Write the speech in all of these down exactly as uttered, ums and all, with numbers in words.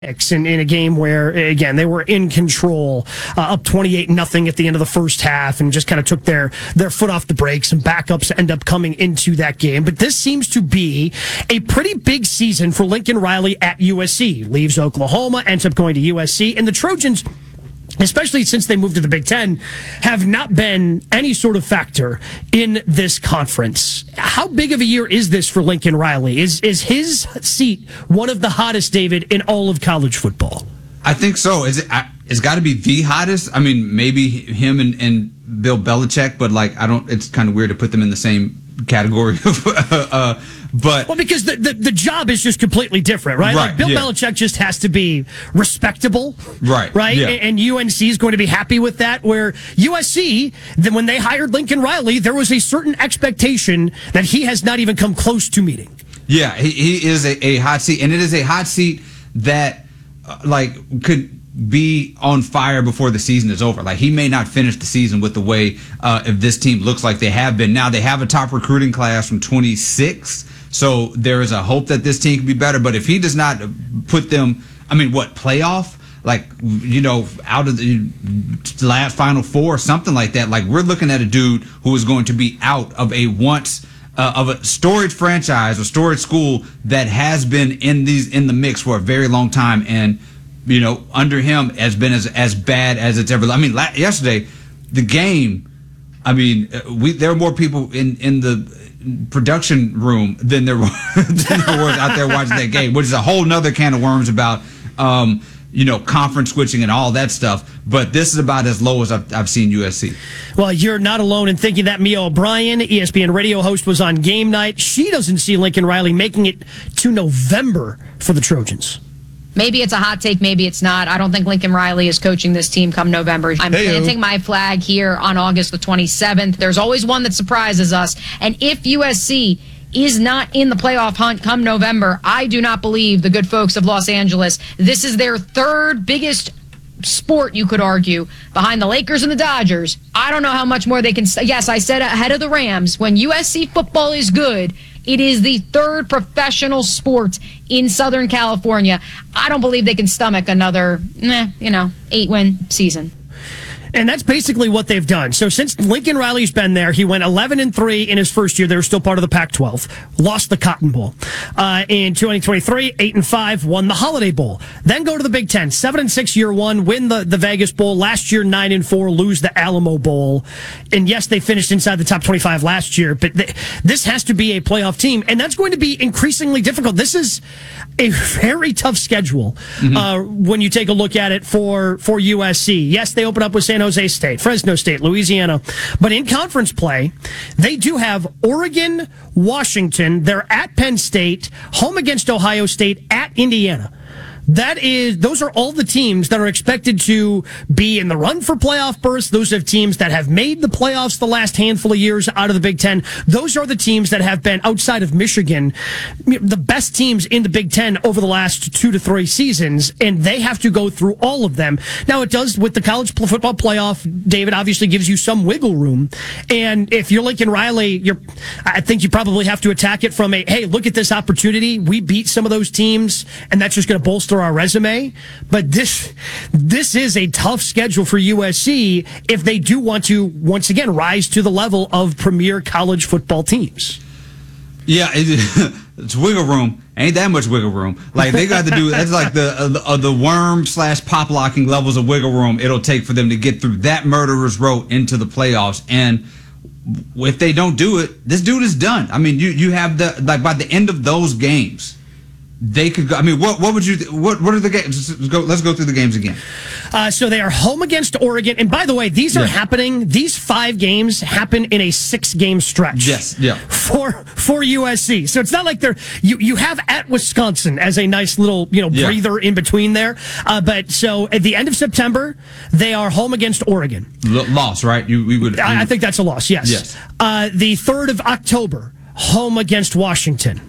In, in a game where, again, they were in control, uh, up twenty-eight nothing at the end of the first half, and just kind of took their, their foot off the brakes, and backups end up coming into that game. But this seems to be a pretty big season for Lincoln Riley at U S C. Leaves Oklahoma, ends up going to U S C, and the Trojans, especially since they moved to the Big Ten, have not been any sort of factor in this conference. How big of a year is this for Lincoln Riley? Is is his seat one of the hottest, David, in all of college football? I think so. Is it? It's got to be the hottest. I mean, maybe him and, and Bill Belichick, but like I don't. It's kind of weird to put them in the same category. uh, But well, because the, the, the job is just completely different, right? right like Bill yeah. Belichick just has to be respectable, right? Right, yeah. and, and U N C is going to be happy with that. Where U S C, then when they hired Lincoln Riley, there was a certain expectation that he has not even come close to meeting. Yeah, he, he is a, a hot seat, and it is a hot seat that, uh, like, could be on fire before the season is over. Like, he may not finish the season with the way uh, if this team looks like they have been. Now, they have a top recruiting class from twenty-six. So there is a hope that this team can be better. But if he does not put them, I mean, what, playoff? Like, you know, out of the last Final Four or something like that. Like, we're looking at a dude who is going to be out of a once uh, of a storage franchise or storage school that has been in these in the mix for a very long time. And, you know, under him has been as, as bad as it's ever. I mean, la- yesterday, the game, I mean, we there were more people in, in the production room than there, were, than there was out there watching that game, which is a whole nother can of worms about, um, you know, conference switching and all that stuff. But this is about as low as I've, I've seen U S C. Well, you're not alone in thinking that. Mia O'Brien, E S P N radio host, was on game night. She doesn't see Lincoln Riley making it to November for the Trojans. Maybe it's a hot take, maybe it's not. I don't think Lincoln Riley is coaching this team come November. I'm Hey-o. planting my flag here on August the twenty-seventh. There's always one that surprises us. And if U S C is not in the playoff hunt come November, I do not believe the good folks of Los Angeles. This is their third biggest sport, you could argue, behind the Lakers and the Dodgers. I don't know how much more they can. Yes, I said ahead of the Rams. When U S C football is good, it is the third professional sport in Southern California. I don't believe they can stomach another, eh, you know, eight-win season. And that's basically what they've done. So since Lincoln Riley's been there, he went eleven and three in his first year. They were still part of the Pac twelve. Lost the Cotton Bowl. Uh, in twenty twenty-three, eight and five, won the Holiday Bowl. Then go to the Big Ten. seven and six year one, win the, the Vegas Bowl. Last year, nine and four, lose the Alamo Bowl. And yes, they finished inside the top twenty-five last year, but th- this has to be a playoff team. And that's going to be increasingly difficult. This is a very tough schedule mm-hmm. uh, when you take a look at it for, for U S C. Yes, they open up with San Jose State, Fresno State, Louisiana. But in conference play, they do have Oregon, Washington. They're at Penn State, home against Ohio State, at Indiana. That is, those are all the teams that are expected to be in the run for playoff berths. Those are teams that have made the playoffs the last handful of years out of the Big Ten. Those are the teams that have been, outside of Michigan, the best teams in the Big Ten over the last two to three seasons, and they have to go through all of them. Now, it does, with the college football playoff, David, obviously gives you some wiggle room. And if you're Lincoln Riley, you're, I think you probably have to attack it from a, hey, look at this opportunity. We beat some of those teams, and that's just going to bolster our resume. But this this is a tough schedule for U S C if they do want to once again rise to the level of premier college football teams. Yeah, it, it's wiggle room. Ain't that much wiggle room. Like, they got to do, that's like the uh, the, uh, the worm slash pop locking levels of wiggle room it'll take for them to get through that murderer's row into the playoffs. And if they don't do it, this dude is done. I mean, you you have the, like, by the end of those games, they could go. I mean, what what would you? What what are the games? Let's go. Let's go through the games again. Uh, so they are home against Oregon, and by the way, these are yeah. happening. These five games happen in a six-game stretch. Yes, yeah. For for U S C, so it's not like they're you. You have at Wisconsin as a nice little you know yeah. breather in between there. Uh, but so at the end of September, they are home against Oregon. L- loss, right? You we would. I, I think that's a loss. Yes. Yes. Uh, the third of October, home against Washington.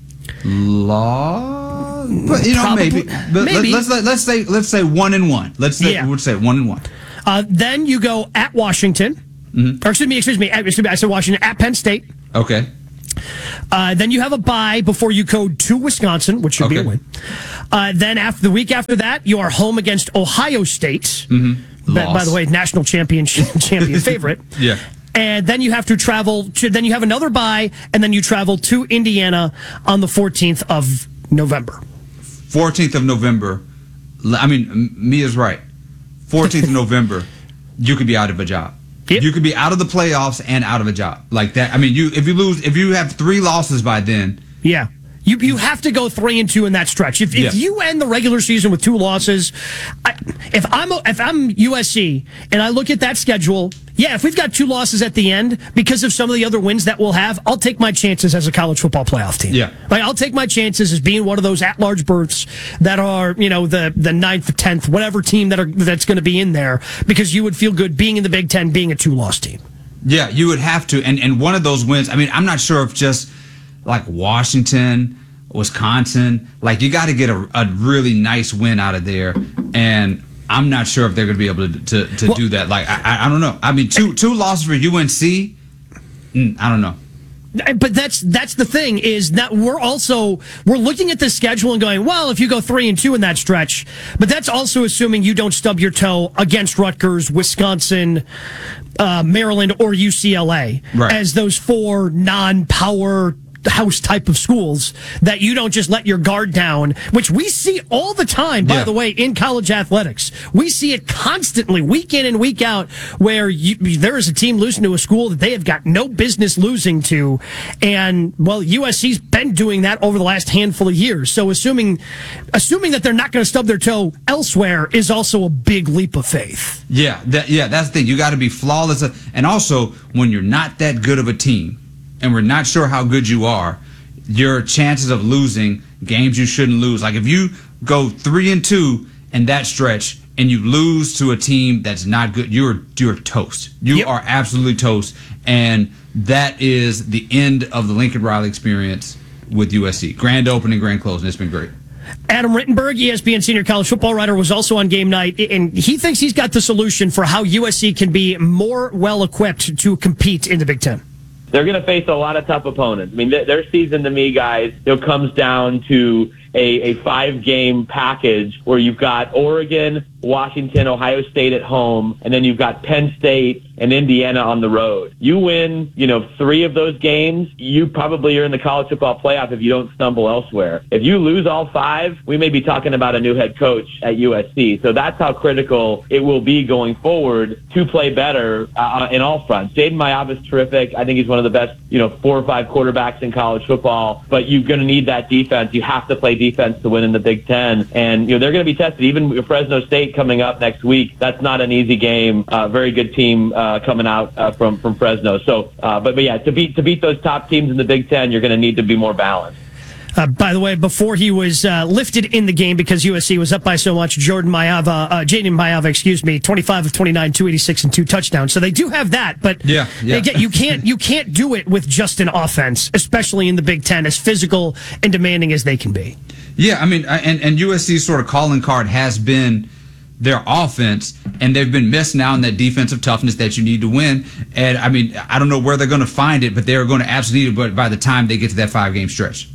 Law, but you know, Probably, maybe. But maybe. Let, let's let's say let's say one and one. Let's say Yeah. we'll say one and one. Uh, then you go at Washington, Mm-hmm. or excuse me, excuse me, excuse me, I said Washington at Penn State. Okay. Uh, then you have a bye before you go to Wisconsin, which should Okay. be a win. Uh, then after the week after that, you are home against Ohio State. Mm-hmm. By, by the way, national champion champion favorite. Yeah. And then you have to travel to, then you have another bye, and then you travel to Indiana on the fourteenth of November. fourteenth of November. I mean, M- Mia's right. fourteenth of November, you could be out of a job. Yep. You could be out of the playoffs and out of a job like that. I mean, you if you lose, if you have three losses by then, Yeah. You you have to go three and two in that stretch. If, if Yeah. you end the regular season with two losses, I, if I'm if I'm U S C and I look at that schedule, yeah, if we've got two losses at the end because of some of the other wins that we'll have, I'll take my chances as a college football playoff team. Yeah. Like I'll take my chances as being one of those at-large berths that are, you know, the the ninth, tenth, whatever team that are that's going to be in there, because you would feel good being in the Big Ten, being a two-loss team. yeah, you would have to. And and one of those wins. I mean, I'm not sure if just like Washington, Wisconsin, like you got to get a, a really nice win out of there, and I'm not sure if they're going to be able to to, to Well, do that. Like I, I I don't know. I mean, two two losses for U N C. mm, I don't know. But that's that's the thing, is that we're also we're looking at the schedule and going, well, if you go three and two in that stretch, but that's also assuming you don't stub your toe against Rutgers, Wisconsin, uh, Maryland, or U C L A Right. as those four non-power house type of schools, that you don't just let your guard down, which we see all the time, by Yeah. the way, in college athletics. We see it constantly, week in and week out, where you, there is a team losing to a school that they have got no business losing to. And, well, U S C's been doing that over the last handful of years. So assuming, assuming that they're not going to stub their toe elsewhere is also a big leap of faith. Yeah, that, yeah, that's the thing. You got to be flawless, and also when you're not that good of a team, and we're not sure how good you are, your chances of losing games you shouldn't lose. Like if you go three and two in that stretch and you lose to a team that's not good, you're you're toast. You Yep. are absolutely toast, and that is the end of the Lincoln Riley experience with U S C. Grand opening, grand closing. It's been great. Adam Rittenberg, E S P N senior college football writer, was also on game night, and he thinks he's got the solution for how U S C can be more well equipped to compete in the Big Ten. They're going to face a lot of tough opponents. I mean, th- their season to me, guys, it comes down to a, a five-game package where you've got Oregon, Washington, Ohio State at home, and then you've got Penn State and Indiana on the road. You win, you know, three of those games, you probably are in the college football playoff if you don't stumble elsewhere. If you lose all five, we may be talking about a new head coach at U S C. So that's how critical it will be going forward to play better uh, in all fronts. Jaden Mayav is terrific. I think he's one of the best, you know, four or five quarterbacks in college football, but you're going to need that defense. You have to play defense to win in the Big Ten. And, you know, they're going to be tested. Even with Fresno State coming up next week, that's not an easy game. Uh, very good team uh, coming out uh, from, from Fresno. So, uh, but, but yeah, to beat, to beat those top teams in the Big Ten, you're going to need to be more balanced. Uh, by the way, before he was uh, lifted in the game because U S C was up by so much, Jordan Mayava, uh, Jaden Mayava, excuse me, twenty-five of twenty-nine, two eighty-six and two touchdowns. So they do have that, but Yeah, yeah. again, you can't you can't do it with just an offense, especially in the Big Ten, as physical and demanding as they can be. Yeah, I mean, and, and U S C's sort of calling card has been their offense, and they've been missing out on that defensive toughness that you need to win. And, I mean, I don't know where they're going to find it, but they're going to absolutely need it by the time they get to that five-game stretch.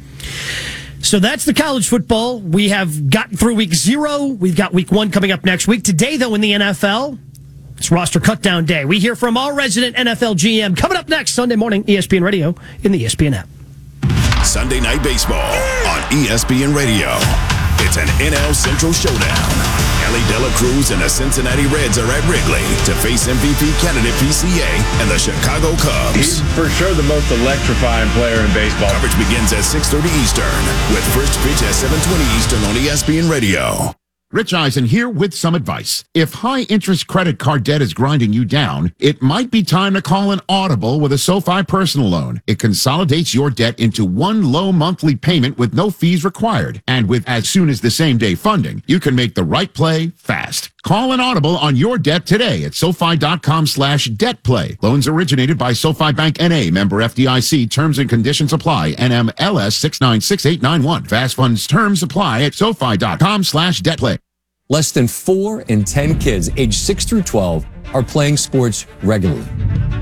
So that's the college football. We have gotten through week zero. We've got week one coming up next week. Today, though, in the N F L, it's roster cutdown day. We hear from our resident N F L G M coming up next Sunday morning, E S P N Radio in the E S P N app. Sunday Night Baseball on E S P N Radio. It's an N L Central showdown. Ellie De La Cruz and the Cincinnati Reds are at Wrigley to face M V P candidate P C A and the Chicago Cubs. He's for sure the most electrifying player in baseball. Coverage begins at six thirty Eastern with first pitch at seven twenty Eastern on E S P N Radio. Rich Eisen here with some advice. If high-interest credit card debt is grinding you down, it might be time to call an Audible with a SoFi personal loan. It consolidates your debt into one low monthly payment with no fees required. And with as soon as the same day funding, you can make the right play fast. Call an Audible on your debt today at SoFi.com slash debt play. Loans originated by SoFi Bank N A, member F D I C. Terms and conditions apply. N M L S six nine six eight nine one. Fast funds terms apply at SoFi.com slash debt play. Less than four in ten kids aged six through twelve are playing sports regularly.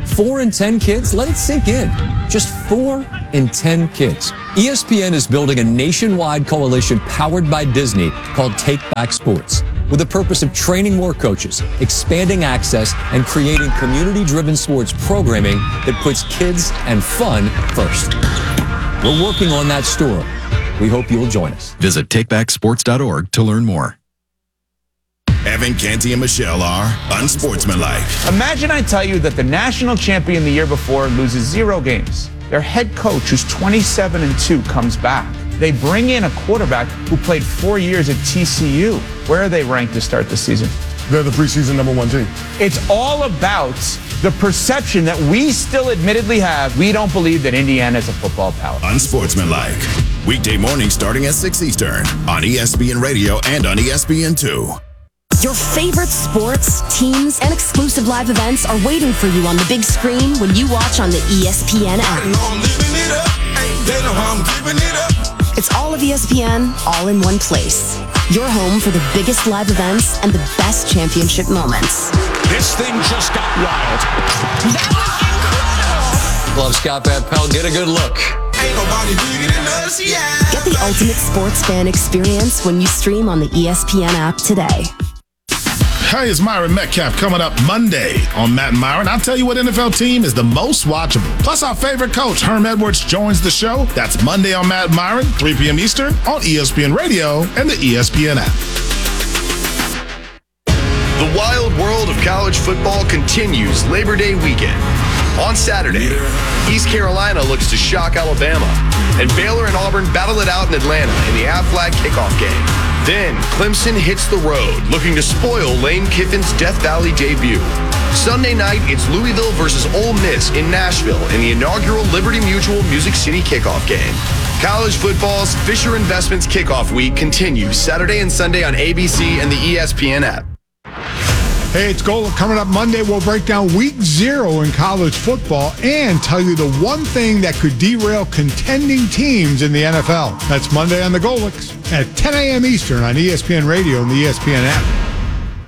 Four in ten kids? Let it sink in. Just four in ten kids. E S P N is building a nationwide coalition powered by Disney called Take Back Sports, with the purpose of training more coaches, expanding access, and creating community-driven sports programming that puts kids and fun first. We're working on that story. We hope you'll join us. Visit take back sports dot org to learn more. Evan Canty and Michelle are unsportsmanlike. Imagine I tell you that the national champion the year before loses zero games. Their head coach, who's twenty-seven and two, comes back. They bring in a quarterback who played four years at T C U. Where are they ranked to start the season? They're the preseason number one team. It's all about the perception that we still admittedly have. We don't believe that Indiana is a football power. Unsportsmanlike. Weekday morning starting at six Eastern on E S P N Radio and on E S P N two. Your favorite sports, teams, and exclusive live events are waiting for you on the big screen when you watch on the E S P N app. It's all of E S P N, all in one place. Your home for the biggest live events and the best championship moments. This thing just got wild. That was incredible. Love Scott Van Pelt. Get a good look. Ain't nobody bigger than us, yeah. Get the ultimate sports fan experience when you stream on the E S P N app today. Hey, it's Myron Metcalf coming up Monday on Matt and Myron. I'll tell you what N F L team is the most watchable. Plus, our favorite coach, Herm Edwards, joins the show. That's Monday on Matt and Myron, three p.m. Eastern on E S P N Radio and the E S P N app. The wild world of college football continues Labor Day weekend. On Saturday, East Carolina looks to shock Alabama, and Baylor and Auburn battle it out in Atlanta in the Aflac kickoff game. Then, Clemson hits the road, looking to spoil Lane Kiffin's Death Valley debut. Sunday night, it's Louisville versus Ole Miss in Nashville in the inaugural Liberty Mutual Music City kickoff game. College football's Fisher Investments kickoff week continues Saturday and Sunday on A B C and the E S P N app. Hey, it's Golic. Coming up Monday, we'll break down week zero in college football and tell you the one thing that could derail contending teams in the N F L. That's Monday on the Golics at ten a.m. Eastern on E S P N Radio and the E S P N app.